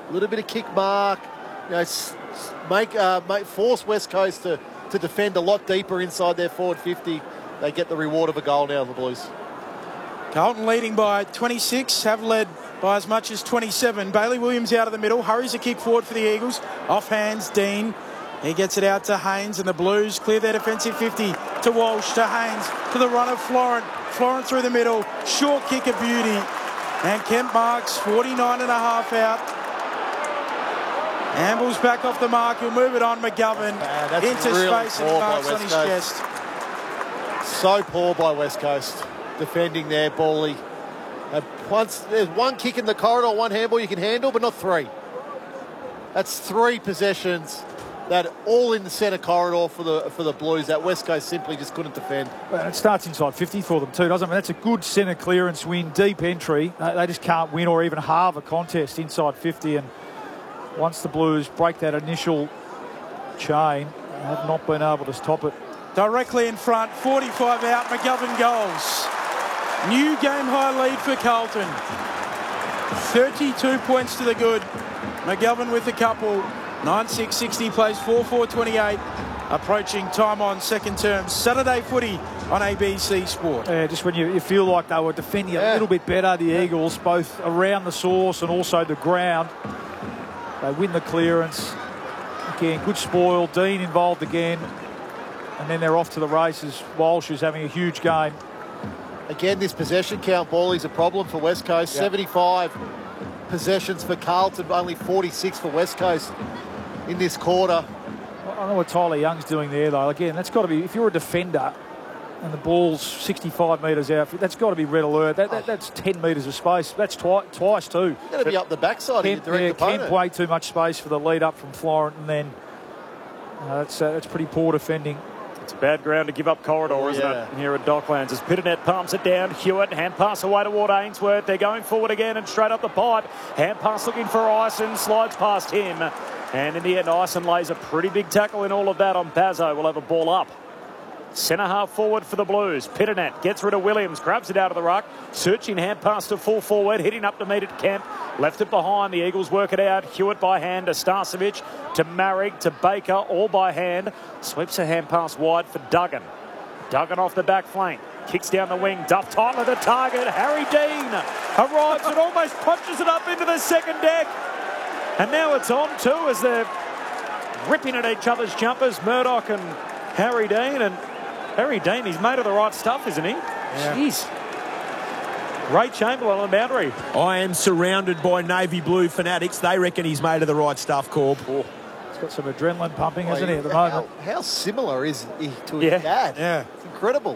A little bit of kick mark. You know, force West Coast to defend a lot deeper inside their forward 50. They get the reward of a goal now, the Blues. Carlton leading by 26, have led by as much as 27. Bailey Williams out of the middle, hurries a kick forward for the Eagles. Off hands, Dean. He gets it out to Haynes, and the Blues clear their defensive 50 to Walsh, to Haynes, to the run of Florent. Florent through the middle, short kick of beauty. And Kemp marks 49 and a half out. Amble's back off the mark, he'll move it on. McGovern into really space and he marks on his chest. So poor by West Coast defending there, Bally. There's one kick in the corridor, one handball you can handle, but not three. That's 3 possessions that all in the centre corridor for the Blues that West Coast simply just couldn't defend. Well, it starts inside 50 for them too, doesn't it? That's a good centre clearance win, deep entry. They just can't win or even halve a contest inside 50, and once the Blues break that initial chain, they have not been able to stop it. Directly in front, 45 out, McGovern goals. New game high lead for Carlton. 32 points to the good. McGovern with a couple. 9-6-60 plays 4-4-28. Approaching time on second term. Saturday footy on ABC Sport. Yeah, just when you feel like they were defending a little bit better, the Eagles, both around the source and also the ground. They win the clearance. Again, good spoil. Dean involved again. And then they're off to the races. Walsh is having a huge game. Again, this possession count, Ball, is a problem for West Coast. 75 possessions for Carlton, but only 46 for West Coast in this quarter. I don't know what Tyler Young's doing there, though. Again, that's got to be, if you're a defender and the ball's 65 metres out, that's got to be red alert. That's 10 metres of space. That's twice too. You've got to be up the backside of your direct opponent. Kemp way too much space for the lead up from Florent, and then that's pretty poor defending. It's a bad ground to give up corridor, isn't it, here at Docklands? As Pitternet palms it down, Hewitt, hand pass away toward Ainsworth. They're going forward again and straight up the pipe. Hand pass looking for Ison, slides past him. And in the end, Ison lays a pretty big tackle in all of that on Pazzo. We'll have a ball up. Centre half forward for the Blues. Pitternet gets rid of Williams, grabs it out of the ruck. Searching hand pass to full forward, hitting up to meet at Kemp. Left it behind. The Eagles work it out. Hewitt by hand to Starcevic, to Marrig, to Baker, all by hand. Sweeps a hand pass wide for Duggan. Duggan off the back flank. Kicks down the wing. Duff tight with the target. Harry Dean arrives and almost punches it up into the second deck. And now it's on too as they're ripping at each other's jumpers. Murdoch and Harry Dean. And Harry Dean, he's made of the right stuff, isn't he? Yeah. Jeez. Ray Chamberlain on the boundary. I am surrounded by navy blue fanatics. They reckon he's made of the right stuff, Corb. He's got some adrenaline pumping, hasn't he, at the moment? How similar is he to his dad? Yeah. It's incredible.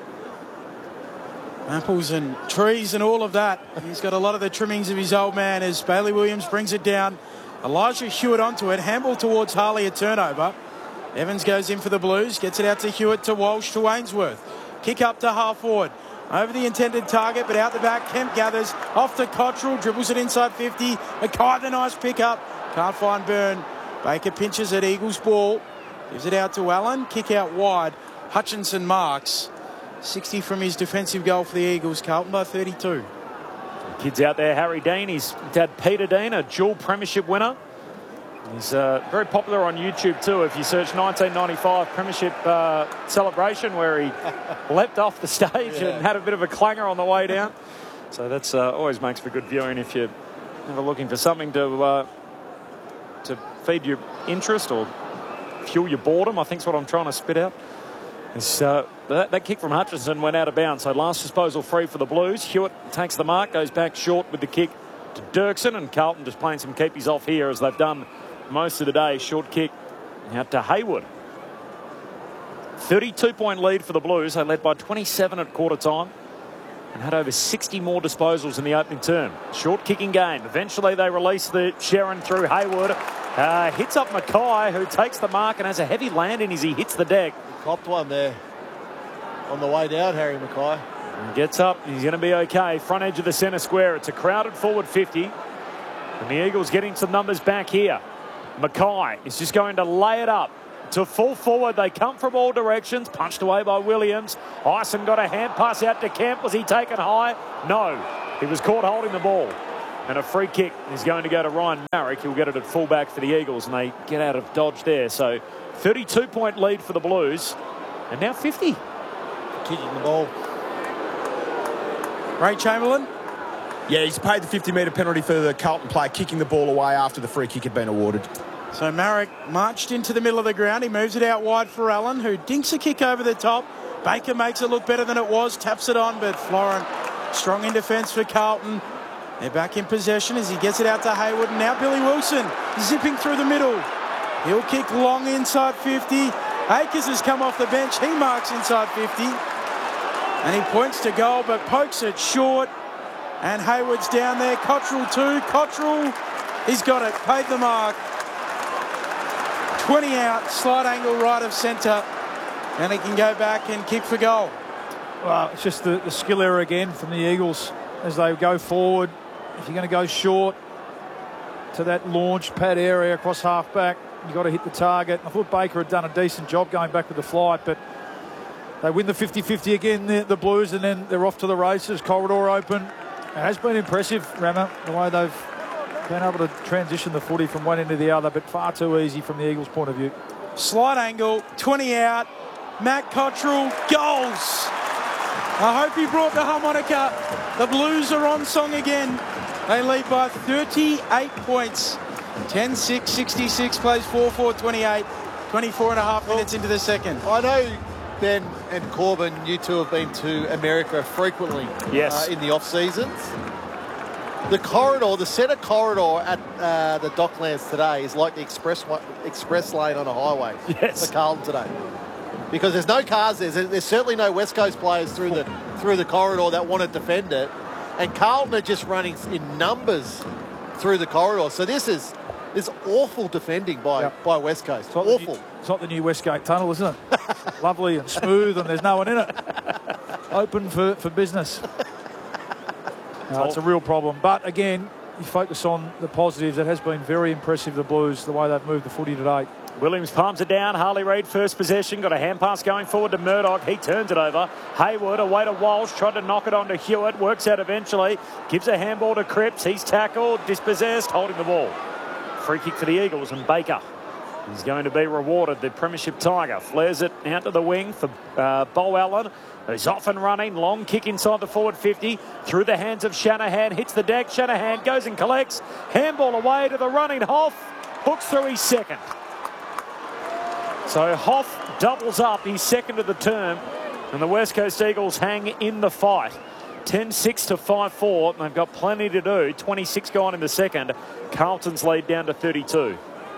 Apples and trees and all of that. He's got a lot of the trimmings of his old man as Bailey Williams brings it down. Elijah Hewitt onto it. Handball towards Harley, a turnover. Evans goes in for the Blues. Gets it out to Hewitt, to Walsh, to Ainsworth. Kick up to half forward. Over the intended target, but out the back. Kemp gathers. Off to Cottrell. Dribbles it inside 50. Mackay, the nice pick-up. Can't find Byrne. Baker pinches at Eagles ball. Gives it out to Allen. Kick out wide. Hutchinson marks. 60 from his defensive goal for the Eagles. Carlton by 32. Kids out there, Harry Dean, his dad Peter Dean, a dual premiership winner. He's very popular on YouTube too. If you search 1995 premiership celebration, where he leapt off the stage and had a bit of a clanger on the way down. So that's always makes for good viewing if you're ever looking for something to feed your interest or fuel your boredom, I think is what I'm trying to spit out. That kick from Hutchinson went out of bounds. So last disposal free for the Blues. Hewitt takes the mark, goes back short with the kick to Dirksen, and Carlton just playing some keepies off here as they've done most of the day. Short kick out to Haywood. 32-point lead for the Blues. They led by 27 at quarter time and had over 60 more disposals in the opening term. Short kicking game. Eventually they release the Sharon through Haywood. Hits up Mackay, who takes the mark and has a heavy landing as he hits the deck. He copped one there on the way down, Harry Mackay. He gets up. He's going to be okay. Front edge of the centre square. It's a crowded forward 50. And the Eagles getting some numbers back here. Mackay is just going to lay it up to full forward. They come from all directions. Punched away by Williams. Ison got a hand pass out to Kemp. Was he taken high? No. He was caught holding the ball. And a free kick is going to go to Ryan Marrick. He'll get it at fullback for the Eagles, and they get out of dodge there. So 32-point lead for the Blues, and now 50. Kicking the ball. Ray Chamberlain. Yeah, he's paid the 50-metre penalty for the Carlton player kicking the ball away after the free kick had been awarded. So Marrick marched into the middle of the ground. He moves it out wide for Allen, who dinks a kick over the top. Baker makes it look better than it was, taps it on, but Florent strong in defence for Carlton. They're back in possession as he gets it out to Hayward. And now Billy Wilson zipping through the middle. He'll kick long inside 50. Akers has come off the bench. He marks inside 50. And he points to goal, but pokes it short. And Hayward's down there. Cottrell too. Cottrell, he's got it. Paid the mark. 20 out, slight angle right of centre. And he can go back and kick for goal. Well, it's just the skill error again from the Eagles as they go forward. If you're going to go short to that launch pad area across half-back, you've got to hit the target. I thought Baker had done a decent job going back with the flight, but they win the 50-50 again, the Blues, and then they're off to the races. Corridor open. It has been impressive, Rammer, the way they've been able to transition the footy from one end to the other, but far too easy from the Eagles' point of view. Slight angle, 20 out. Matt Cottrell, goals. I hope he brought the harmonica. The Blues are on song again. They lead by 38 points. 10-6, 66, plays 4-4-28. 24 and a half minutes into the second. I know Ben and Corbin, you two have been to America frequently. Yes. In the off-seasons. The corridor, the centre corridor at the Docklands today is like the express lane on a highway. Yes. For Carlton today. Because there's no cars there. There's certainly no West Coast players through the corridor that want to defend it. And Carlton are just running in numbers through the corridor. So this is awful defending by West Coast. It's awful. It's not the new Westgate Tunnel, isn't it? Lovely and smooth, and there's no one in it. Open for business. No, it's a real problem. But again, you focus on the positives. It has been very impressive, the Blues, the way they've moved the footy today. Williams palms it down. Harley Reid first possession. Got a hand pass going forward to Murdoch. He turns it over. Hayward away to Walsh. Tried to knock it on to Hewitt. Works out eventually. Gives a handball to Cripps. He's tackled. Dispossessed. Holding the ball. Free kick for the Eagles. And Baker is going to be rewarded. The Premiership Tiger flares it out to the wing for Bo Allen. He's off and running. Long kick inside the forward 50. Through the hands of Shanahan. Hits the deck. Shanahan goes and collects. Handball away to the running Hoff. Hooks through his second. So Hoff doubles up. He's second of the term. And the West Coast Eagles hang in the fight. 10-6 to 5-4. They've got plenty to do. 26 gone in the second. Carlton's lead down to 32.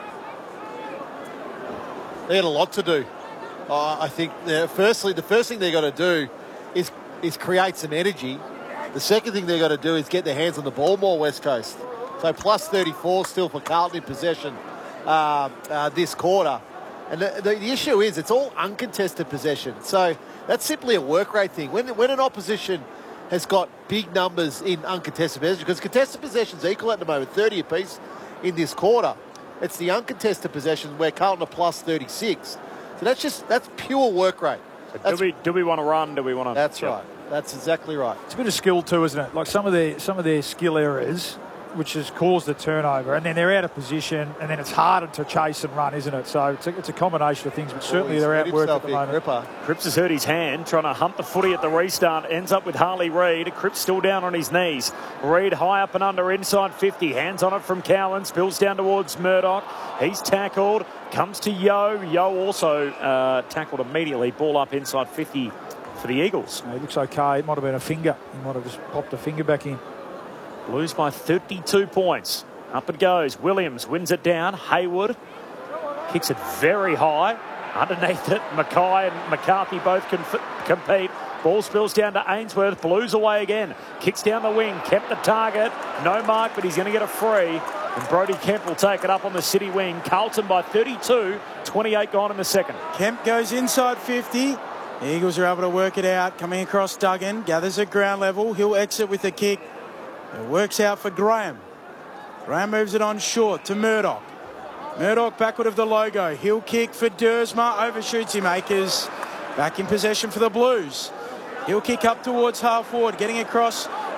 They had a lot to do. I think the first thing they've got to do is create some energy. The second thing they've got to do is get their hands on the ball more, West Coast. So plus 34 still for Carlton in possession this quarter. And the issue is it's all uncontested possession. So that's simply a work rate thing. When an opposition has got big numbers in uncontested possession, because contested possession's equal at the moment, 30 apiece in this quarter. It's the uncontested possession where Carlton are plus 36. So that's pure work rate. Do we want to run? Do we want to? That's right. That's exactly right. It's a bit of skill too, isn't it? Like some of their skill errors, which has caused the turnover, and then they're out of position, and then it's harder to chase and run, isn't it? So it's a combination of things, but certainly they're outworked at the moment. Cripps has hurt his hand, trying to hunt the footy at the restart. Ends up with Harley Reid. Cripps still down on his knees. Reid high up and under inside 50. Hands on it from Cowan. Spills down towards Murdoch. He's tackled. Comes to Yo. Yo also tackled immediately. Ball up inside 50 for the Eagles. He looks okay. It might have been a finger. He might have just popped a finger back in. Blues by 32 points. Up it goes. Williams wins it down. Hayward kicks it very high. Underneath it, Mackay and McCarthy both compete. Ball spills down to Ainsworth. Blues away again. Kicks down the wing. Kept the target. No mark, but he's going to get a free. And Brody Kemp will take it up on the City wing. Carlton by 32. 28 gone in the second. Kemp goes inside 50. The Eagles are able to work it out. Coming across Duggan. Gathers at ground level. He'll exit with the kick. It works out for Graham. Graham moves it on short to Murdoch. Murdoch backward of the logo. He'll kick for Dersma. Overshoots him. Akers back in possession for the Blues. He'll kick up towards half forward. Getting across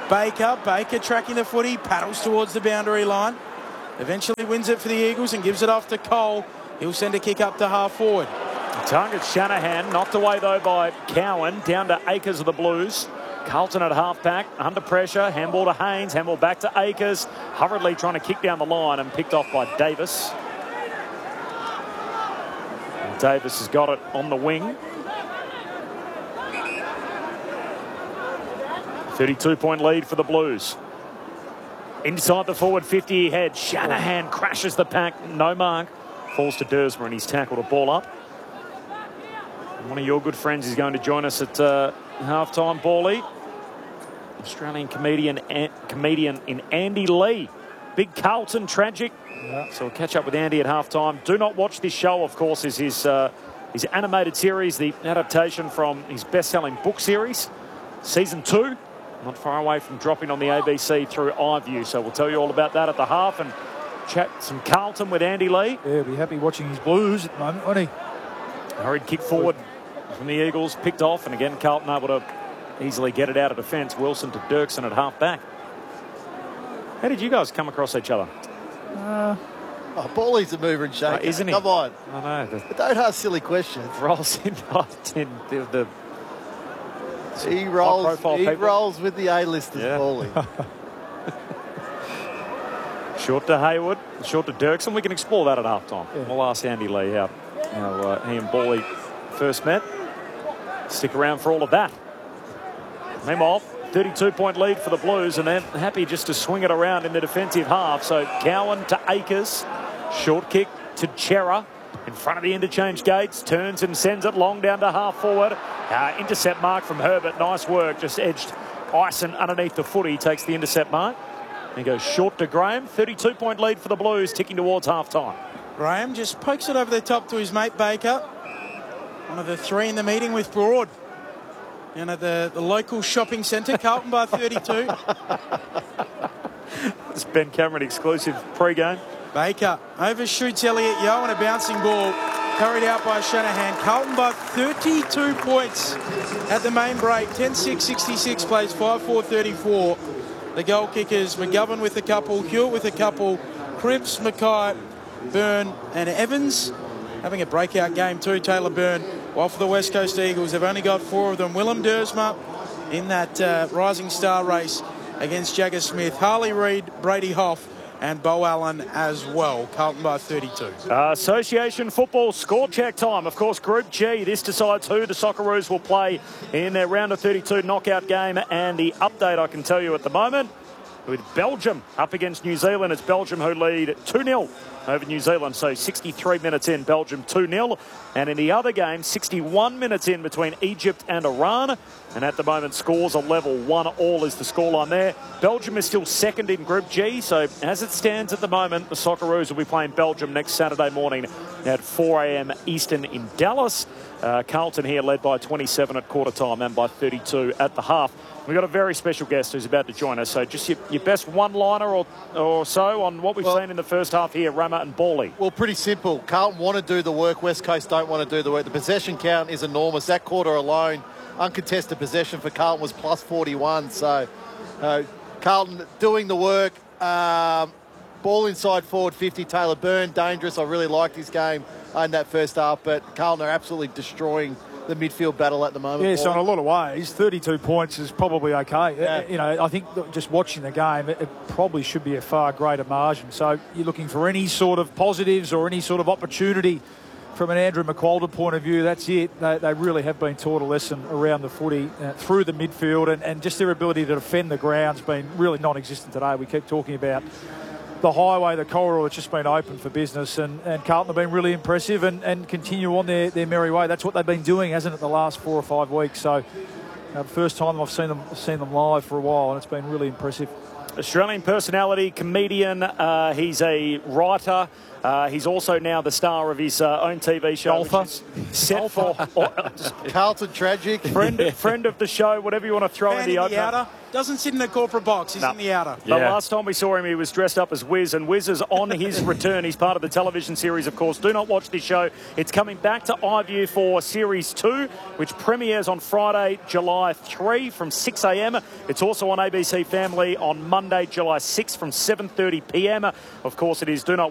Baker. Baker tracking the footy, paddles towards the boundary line. Eventually wins it for the Eagles and gives it off to Cole. He'll send a kick up to half forward. Target Shanahan, knocked away though by Cowan, down to Akers of the Blues. Carlton at half-back, under pressure, handball to Haynes, handball back to Akers, hurriedly trying to kick down the line and picked off by Davis. And Davis has got it on the wing. 32-point lead for the Blues. Inside the forward 50 head, Shanahan crashes the pack, no mark. Falls to Dersma and he's tackled a ball up. And one of your good friends is going to join us at half-time, Bally. Australian comedian in Andy Lee. Big Carlton tragic. Yeah. So we'll catch up with Andy at half-time. Do not watch this show, of course, is his animated series, the adaptation from his best-selling book series. Season 2. Not far away from dropping on the ABC through iView. So we'll tell you all about that at the half and chat some Carlton with Andy Lee. Yeah, be happy watching his Blues at the moment, won't he? Hurried kick forward from the Eagles, picked off, and again Carlton able to easily get it out of defence. Wilson to Dirksen at half back. How did you guys come across each other? Bally's a mover and shaker. Isn't he? Come on. I know. Don't ask silly questions. Rolls in the He rolls with the A-listers, yeah. Bally. Short to Hayward, short to Dirksen. We can explore that at half-time. Yeah. We'll ask Andy Lee how he and Bally first met. Stick around for all of that. Meanwhile, 32-point lead for the Blues, and they're happy just to swing it around in the defensive half. So Cowan to Akers, short kick to Chera in front of the interchange gates, turns and sends it long down to half forward. Intercept mark from Herbert, nice work, just edged Ison underneath the footy, he takes the intercept mark. And goes short to Graham, 32-point lead for the Blues, ticking towards half-time. Graham just pokes it over the top to his mate Baker. One of the three in the meeting with Broad. And at the local shopping centre, Carlton by 32. It's Ben Cameron exclusive pre-game. Baker overshoots Elliot Yeo and a bouncing ball carried out by Shanahan. Carlton by 32 points at the main break. 10-6-66 plays 5-4-34. The goal kickers, McGovern with a couple, Hewitt with a couple, Cripps, Mackay, Byrne and Evans. Having a breakout game too, Taylor Byrne. While for the West Coast Eagles, they've only got 4 of them. Willem Dersma in that Rising Star race against Jagger Smith. Harley Reid, Brady Hoff and Bo Allen as well. Carlton by 32. Association football score check time. Of course, Group G, this decides who the Socceroos will play in their round of 32 knockout game. And the update I can tell you at the moment, with Belgium up against New Zealand, it's Belgium who lead 2-0 over New Zealand. So 63 minutes in, Belgium 2-0. And in the other game, 61 minutes in between Egypt and Iran. And at the moment, scores are level. 1-1 is the scoreline there. Belgium is still second in Group G. So as it stands at the moment, the Socceroos will be playing Belgium next Saturday morning at 4 a.m. Eastern in Dallas. Carlton here led by 27 at quarter time and by 32 at the half. We've got a very special guest who's about to join us. So just your best one-liner or so on what we've seen in the first half here, Rama and Bally. Well, pretty simple. Carlton want to do the work. West Coast don't want to do the work. The possession count is enormous. That quarter alone, uncontested possession for Carlton was plus 41. So Carlton doing the work. Ball inside forward 50. Taylor Byrne, dangerous. I really liked his game in that first half. But Carlton are absolutely destroying the midfield battle at the moment. Yeah, so in a lot of ways, 32 points is probably okay. Yeah. You know, I think just watching the game, it probably should be a far greater margin. So you're looking for any sort of positives or any sort of opportunity from an Andrew McQualter point of view, that's it. They really have been taught a lesson around the footy through the midfield and just their ability to defend the ground's been really non-existent today. We keep talking about the highway, the corridor that's just been open for business, and Carlton have been really impressive and continue on their merry way. That's what they've been doing, hasn't it, the last 4 or 5 weeks. So first time I've seen them live for a while, and it's been really impressive. Australian personality, comedian. He's a writer. He's also now the star of his own TV show. Golfer. Set for Carlton Tragic. friend of the show, whatever you want to throw in Man the in opener. the outer. Doesn't sit in the corporate box. He's in the outer. But Yeah. last time we saw him, he was dressed up as Wiz, and Wiz is on his return. He's part of the television series, of course. Do not watch this show. It's coming back to iView for Series 2, which premieres on Friday, July 3 from 6 a.m. It's also on ABC Family on Monday, July 6 from 7:30 p.m. Of course, it is Do Not